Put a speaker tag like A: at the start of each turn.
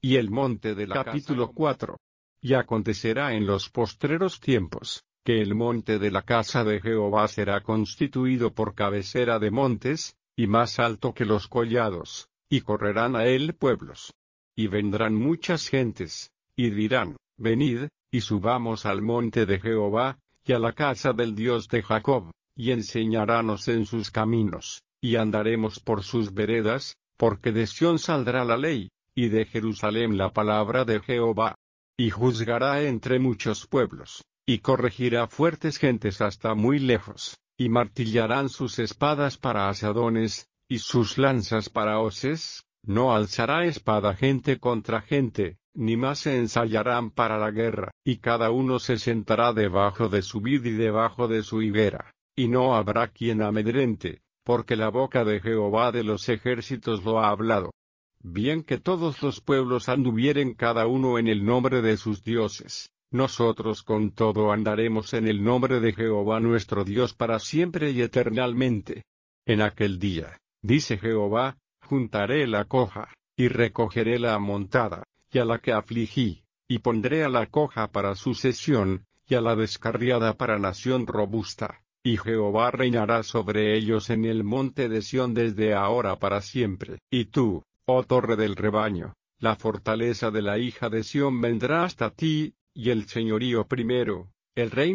A: Y el monte de la capítulo 4. Y acontecerá en los postreros tiempos, que el monte de la casa de Jehová será constituido por cabecera de montes, y más alto que los collados, y correrán a él pueblos. Y vendrán muchas gentes, y dirán, venid, y subamos al monte de Jehová, y a la casa del Dios de Jacob, y enseñarános en sus caminos, y andaremos por sus veredas, porque de Sión saldrá la ley, y de Jerusalén la palabra de Jehová. Y juzgará entre muchos pueblos, y corregirá fuertes gentes hasta muy lejos, y martillarán sus espadas para asadones, y sus lanzas para hoces. No alzará espada gente contra gente, ni más se ensayarán para la guerra, y cada uno se sentará debajo de su vid y debajo de su higuera, y no habrá quien amedrente, porque la boca de Jehová de los ejércitos lo ha hablado. Bien que todos los pueblos anduvieren cada uno en el nombre de sus dioses, nosotros con todo andaremos en el nombre de Jehová nuestro Dios para siempre y eternalmente. En aquel día, dice Jehová, juntaré la coja, y recogeré la amontada, y a la que afligí, y pondré a la coja para sucesión, y a la descarriada para nación robusta, y Jehová reinará sobre ellos en el monte de Sión desde ahora para siempre. Y tú, oh torre del rebaño, la fortaleza de la hija de Sión vendrá hasta ti, y el señorío primero, el reino